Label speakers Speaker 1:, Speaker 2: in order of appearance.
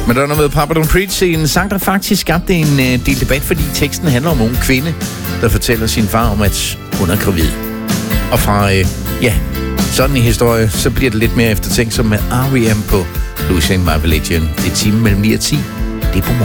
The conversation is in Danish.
Speaker 1: Madonna med Papa Don't Preach, en sang, der faktisk skabte en del debat, fordi teksten handler om en ung kvinde, der fortæller sin far om, at hun er gravid. Og fra, sådan en historie, så bliver det lidt mere eftertænksomt med R.E.M. på Losing My Religion. Det er timen mellem 9 og 10. Det er på morgen.